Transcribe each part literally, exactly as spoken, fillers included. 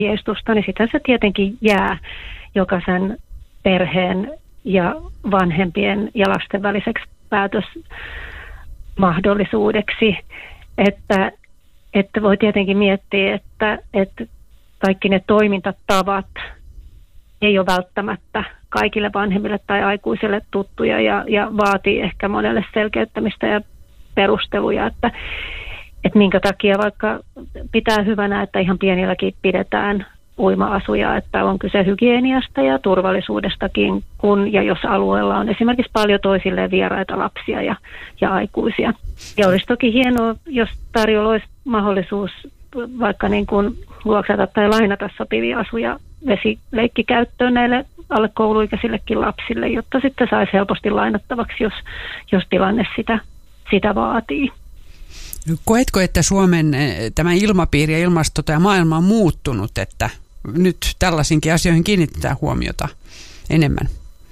ohjeistusta, niin sitä se tietenkin jää jokaisen perheen ja vanhempien ja lasten väliseksi päätösmahdollisuudeksi, että, että voi tietenkin miettiä, että, että kaikki ne toimintatavat ei ole välttämättä kaikille vanhemmille tai aikuisille tuttuja ja, ja vaatii ehkä monelle selkeyttämistä ja perusteluja, että, että minkä takia vaikka pitää hyvänä, että ihan pienilläkin pidetään uima-asuja, että on kyse hygieniasta ja turvallisuudestakin, kun ja jos alueella on esimerkiksi paljon toisilleen vieraita lapsia ja, ja aikuisia. Ja olisi toki hienoa, jos tarjolla olisi mahdollisuus vaikka niin kuin vuokrata tai lainata sopivia asuja vesileikkikäyttöön näille alle kouluikäisillekin lapsille, jotta sitten saisi helposti lainattavaksi, jos, jos tilanne sitä, sitä vaatii. Koetko, että Suomen tämä ilmapiiri ja ilmasto ja maailma on muuttunut, että nyt tällaisinkin asioihin kiinnitetään huomiota enemmän?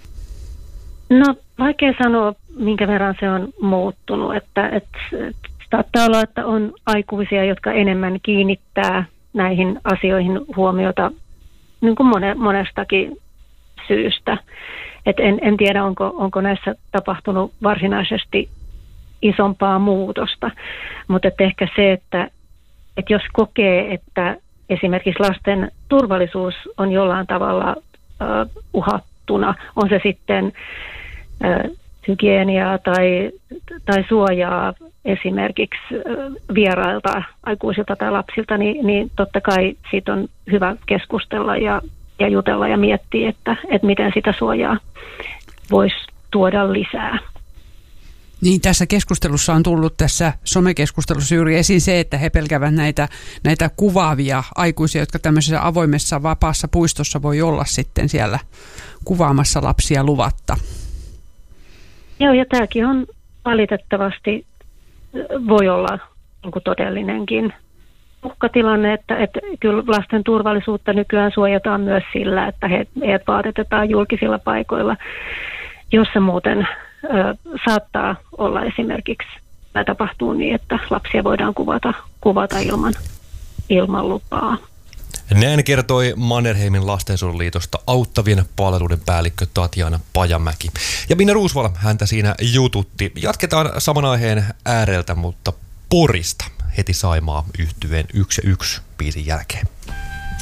No vaikea sanoa, minkä verran se on muuttunut. Että, että, että saattaa olla, että on aikuisia, jotka enemmän kiinnittää näihin asioihin huomiota niin kuin monestakin syystä. Et en, en tiedä, onko, onko näissä tapahtunut varsinaisesti isompaa muutosta, mutta että ehkä se, että, että jos kokee, että esimerkiksi lasten turvallisuus on jollain tavalla uh, uhattuna, on se sitten uh, hygieniaa tai, tai suojaa esimerkiksi uh, vierailta, aikuisilta tai lapsilta, niin, niin totta kai siitä on hyvä keskustella ja, ja jutella ja miettiä, että, että miten sitä suojaa voisi tuoda lisää. Niin, tässä keskustelussa on tullut tässä somekeskustelussa juuri esiin se, että he pelkävät näitä, näitä kuvaavia aikuisia, jotka tämmöisessä avoimessa vapaassa puistossa voi olla sitten siellä kuvaamassa lapsia luvatta. Joo, ja tämäkin on valitettavasti, voi olla niin kuin todellinenkin uhkatilanne, että, että kyllä lasten turvallisuutta nykyään suojataan myös sillä, että he, heidät vaatetetaan julkisilla paikoilla, jossa muuten Ö, saattaa olla esimerkiksi, tai tapahtuu niin, että lapsia voidaan kuvata, kuvata ilman, ilman lupaa. Näin kertoi Mannerheimin lastensuojeluliitosta auttavien palveluiden päällikkö Tatjana Pajamäki. Ja Minna Roosvall häntä siinä jututti. Jatketaan saman aiheen ääreltä, mutta Porista heti Saimaa yhtyeen yksi ja yksi biisin jälkeen.